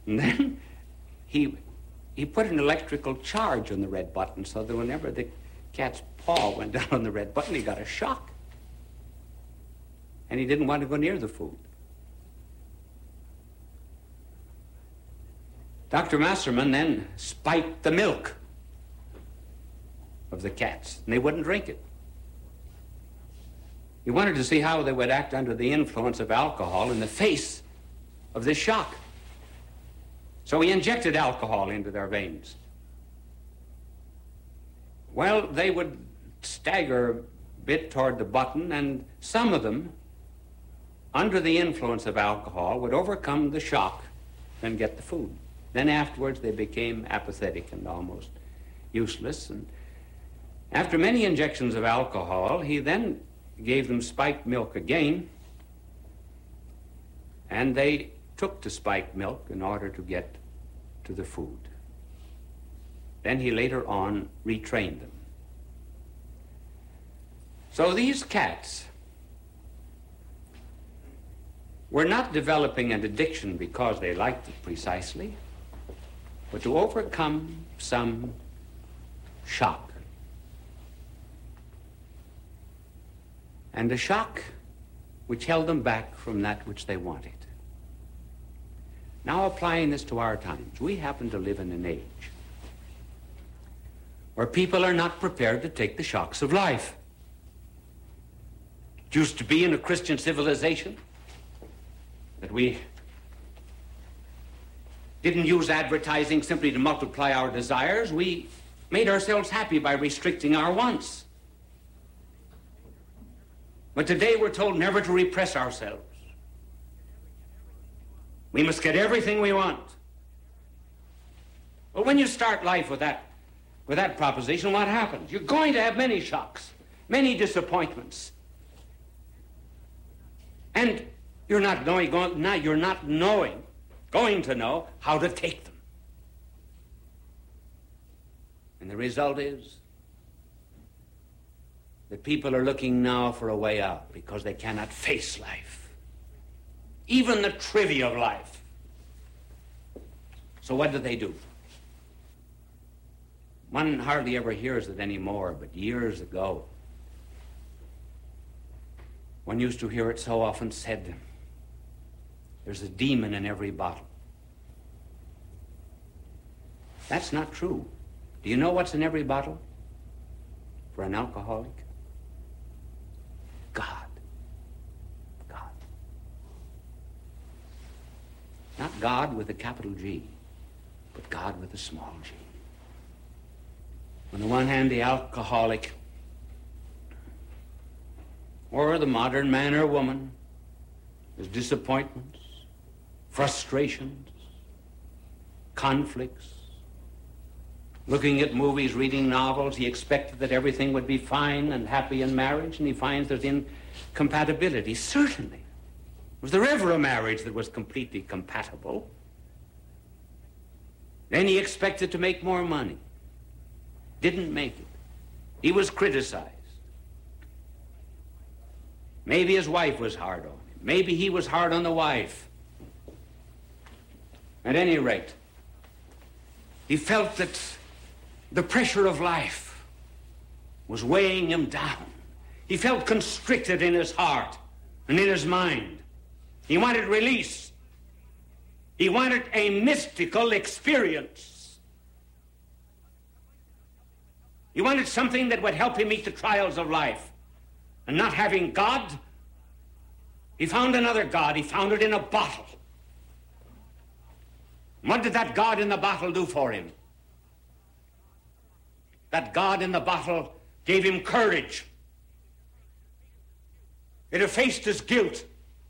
And then he put an electrical charge on the red button so that whenever the cat's paw went down on the red button, he got a shock. And he didn't want to go near the food. Dr. Masterman then spiked the milk of the cats, and they wouldn't drink it. He wanted to see how they would act under the influence of alcohol in the face of this shock. So he injected alcohol into their veins. Well, they would stagger a bit toward the button, and some of them, under the influence of alcohol, would overcome the shock and get the food. Then afterwards, they became apathetic and almost useless. And after many injections of alcohol, he then gave them spiked milk again, and they took to spiked milk in order to get to the food. Then he later on retrained them. So these cats were not developing an addiction because they liked it precisely, but to overcome some shock. And a shock which held them back from that which they wanted. Now applying this to our times, we happen to live in an age where people are not prepared to take the shocks of life. It used to be in a Christian civilization that we didn't use advertising simply to multiply our desires. We made ourselves happy by restricting our wants. But today we're told never to repress ourselves. We must get everything we want. Well, when you start life with that proposition, what happens? You're going to have many shocks, many disappointments. And you're not going to know how to take them. And the result is that people are looking now for a way out because they cannot face life, even the trivia of life. So what do? One hardly ever hears it anymore, but years ago, one used to hear it so often said, there's a demon in every bottle. That's not true. Do you know what's in every bottle for an alcoholic? God. God. Not God with a capital G, but God with a small g. On the one hand, the alcoholic, or the modern man or woman, has disappointments, frustrations, conflicts. Looking at movies, reading novels, he expected that everything would be fine and happy in marriage, and he finds there's incompatibility. Certainly. Was there ever a marriage that was completely compatible? Then he expected to make more money. Didn't make it. He was criticized. Maybe his wife was hard on him. Maybe he was hard on the wife. At any rate, he felt that the pressure of life was weighing him down. He felt constricted in his heart and in his mind. He wanted release. He wanted a mystical experience. He wanted something that would help him meet the trials of life. And not having God, he found another God. He found it in a bottle. What did that God in the bottle do for him? That God in the bottle gave him courage. It effaced his guilt.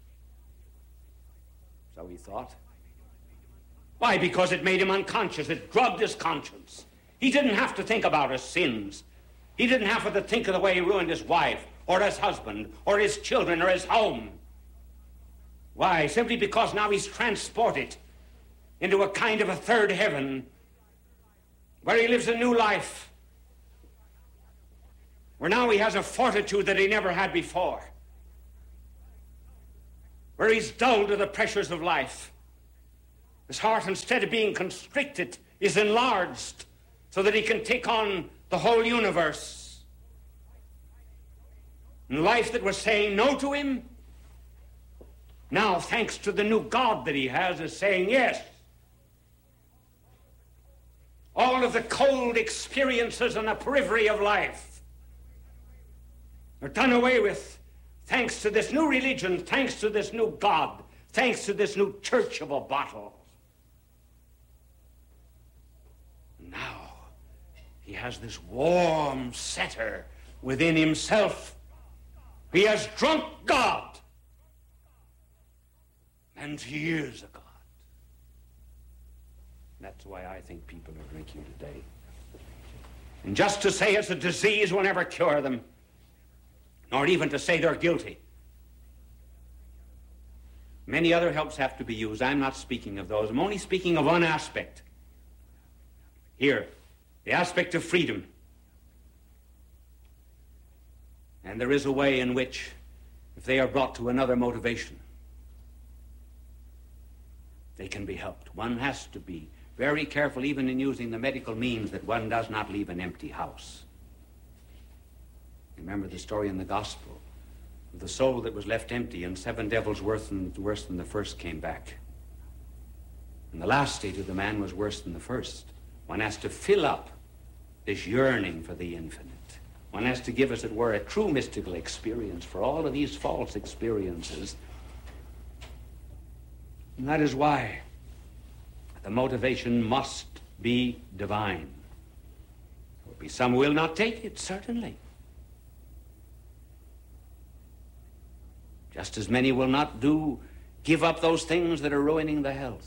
So he thought. Why? Because it made him unconscious. It drugged his conscience. He didn't have to think about his sins. He didn't have to think of the way he ruined his wife, or his husband, or his children, or his home. Why? Simply because now he's transported into a kind of a third heaven where he lives a new life, where now he has a fortitude that he never had before, where he's dulled to the pressures of life. His heart, instead of being constricted, is enlarged so that he can take on the whole universe. And life that was saying no to him, now, thanks to the new God that he has, is saying yes. All of the cold experiences on the periphery of life are done away with thanks to this new religion, thanks to this new God, thanks to this new church of a bottle. Now, he has this warm setter within himself. He has drunk God. And he is a God. That's why I think people are drinking today. And just to say it's a disease will never cure them, nor even to say they're guilty. Many other helps have to be used. I'm not speaking of those. I'm only speaking of one aspect. Here, the aspect of freedom. And there is a way in which, if they are brought to another motivation, they can be helped. One has to be very careful, even in using the medical means, that one does not leave an empty house. Remember the story in the gospel of the soul that was left empty, and 7 devils worse than the first came back. And the last state of the man was worse than the first. One has to fill up this yearning for the infinite. One has to give, as it were, a true mystical experience for all of these false experiences. And that is why the motivation must be divine. There will be some who will not take it, certainly. Just as many will not give up those things that are ruining the health.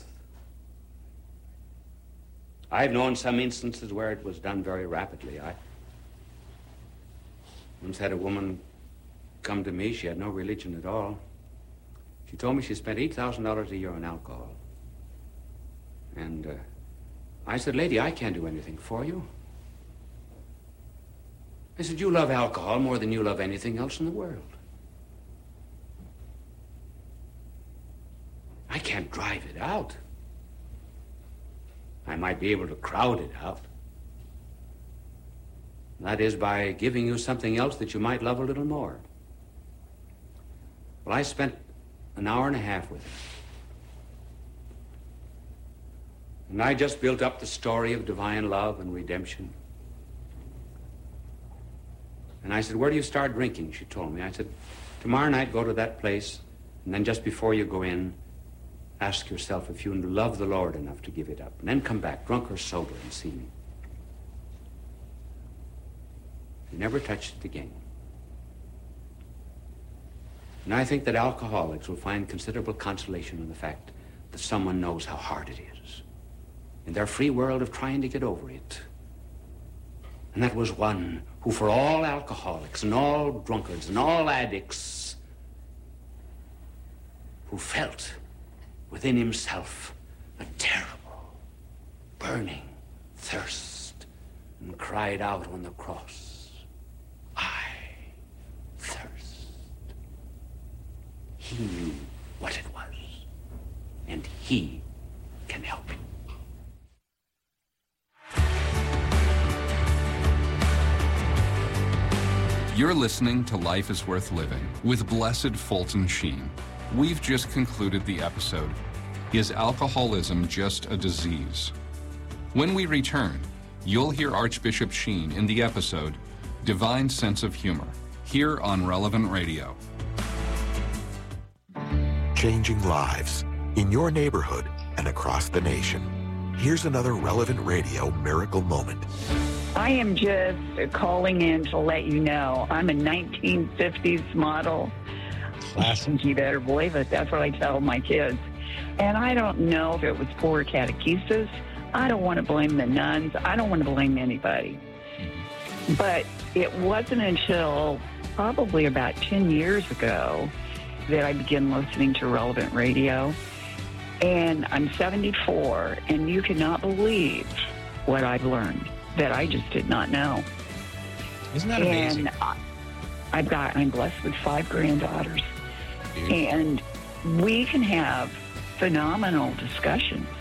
I've known some instances where it was done very rapidly. I once had a woman come to me. She had no religion at all. She told me she spent $8,000 a year on alcohol. And I said, "Lady, I can't do anything for you." I said, "You love alcohol more than you love anything else in the world. I can't drive it out. I might be able to crowd it out. That is by giving you something else that you might love a little more." Well, I spent an hour and a half with her. And I just built up the story of divine love and redemption. And I said, "Where do you start drinking?" She told me. I said, "Tomorrow night, go to that place, and then just before you go in, ask yourself if you love the Lord enough to give it up. And then come back, drunk or sober, and see me." She never touched it again. And I think that alcoholics will find considerable consolation in the fact that someone knows how hard it is in their free world of trying to get over it. And that was one who, for all alcoholics and all drunkards and all addicts, who felt within himself a terrible, burning thirst and cried out on the cross, "I thirst." He knew what it was, and he can help you. You're listening to Life is Worth Living with Blessed Fulton Sheen. We've just concluded the episode, Is Alcoholism Just a Disease? When we return, you'll hear Archbishop Sheen in the episode, Divine Sense of Humor, here on Relevant Radio. Changing lives in your neighborhood and across the nation. Here's another Relevant Radio miracle moment. I am just calling in to let you know I'm a 1950s model. Classic. You better believe it. That's what I tell my kids. And I don't know if it was poor catechesis. I don't want to blame the nuns. I don't want to blame anybody. But it wasn't until probably about 10 years ago that I began listening to Relevant Radio. And I'm 74, and you cannot believe what I've learned that I just did not know. Isn't that amazing? And I'm blessed with 5 granddaughters. Beautiful. And we can have phenomenal discussions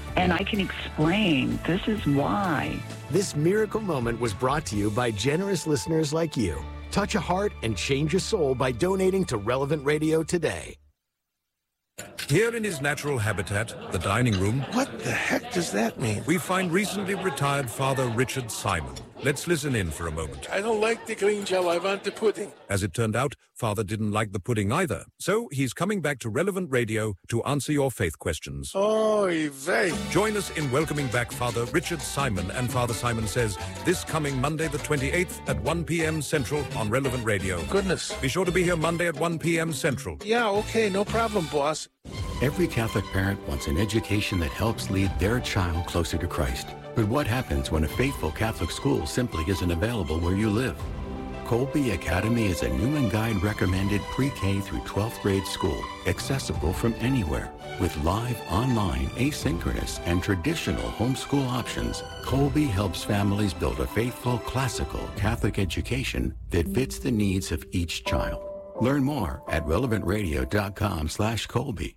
And I can explain, this is why. This miracle moment was brought to you by generous listeners like you. Touch a heart and change a soul by donating to Relevant Radio today. Here in his natural habitat, the dining room, What the heck does that mean? we find recently retired Father Richard Simon. Let's listen in for a moment. I don't like the green gel. I want the pudding. As it turned out, Father didn't like the pudding either. So he's coming back to Relevant Radio to answer your faith questions. Oy vey. Join us in welcoming back Father Richard Simon and Father Simon Says this coming Monday the 28th at 1 p.m. Central on Relevant Radio. Goodness. Be sure to be here Monday at 1 p.m. Central. Yeah, okay, no problem, boss. Every Catholic parent wants an education that helps lead their child closer to Christ. But what happens when a faithful Catholic school simply isn't available where you live? Colby Academy is a Newman Guide recommended pre-K through 12th grade school, accessible from anywhere. With live, online, asynchronous, and traditional homeschool options, Colby helps families build a faithful, classical Catholic education that fits the needs of each child. Learn more at relevantradio.com/Colby.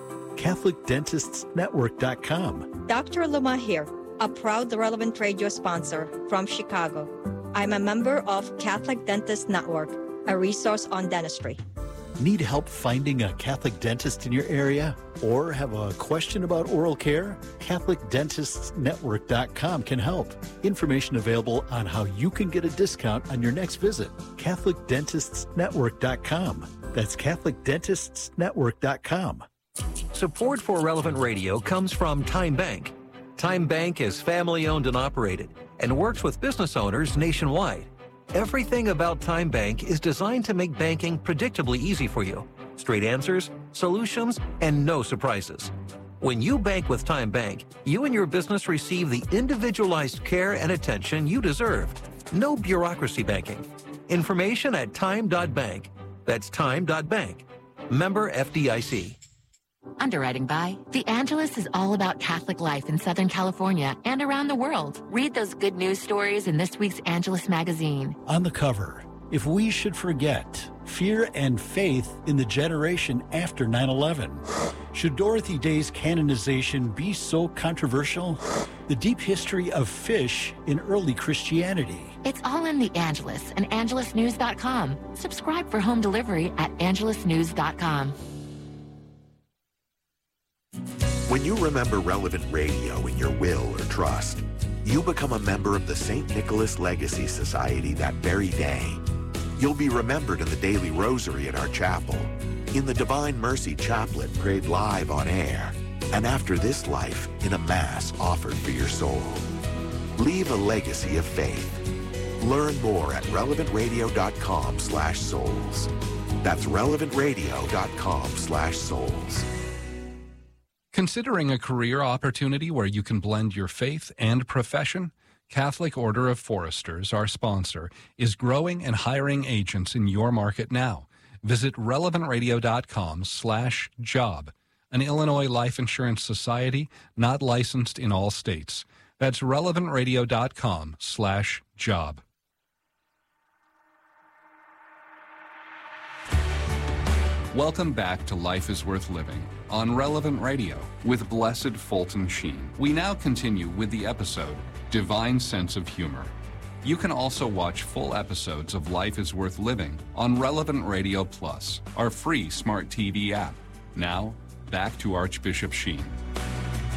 CatholicDentistsNetwork.com. Dr. Luma here, a proud Relevant Radio sponsor from Chicago. I'm a member of Catholic Dentists Network, a resource on dentistry. Need help finding a Catholic dentist in your area? Or have a question about oral care? CatholicDentistsNetwork.com can help. Information available on how you can get a discount on your next visit. CatholicDentistsNetwork.com. That's CatholicDentistsNetwork.com. Support for Relevant Radio comes from Time Bank. Time Bank is family-owned and operated and works with business owners nationwide. Everything about Time Bank is designed to make banking predictably easy for you. Straight answers, solutions, and no surprises. When you bank with Time Bank, you and your business receive the individualized care and attention you deserve. No bureaucracy banking. Information at time.bank. That's time.bank. Member FDIC. Underwriting by The Angelus is all about Catholic life in Southern California and around the world. Read those good news stories in this week's Angelus magazine. On the cover, if we should forget fear and faith in the generation after 9/11. Should Dorothy Day's canonization be so controversial? The deep history of fish in early Christianity. It's all in The Angelus and angelusnews.com. Subscribe for home delivery at angelusnews.com. When you remember Relevant Radio in your will or trust, you become a member of the St. Nicholas Legacy Society that very day. You'll be remembered in the daily rosary at our chapel, in the Divine Mercy Chaplet prayed live on air, and after this life in a Mass offered for your soul. Leave a legacy of faith. Learn more at relevantradio.com/souls. That's relevantradio.com/souls. Considering a career opportunity where you can blend your faith and profession? Catholic Order of Foresters, our sponsor, is growing and hiring agents in your market now. Visit relevantradio.com/job, an Illinois Life Insurance Society not licensed in all states. That's relevantradio.com/job. Welcome back to Life is Worth Living on Relevant Radio with Blessed Fulton Sheen. We now continue with the episode, Divine Sense of Humor. You can also watch full episodes of Life is Worth Living on Relevant Radio Plus, our free smart TV app. Now, back to Archbishop Sheen.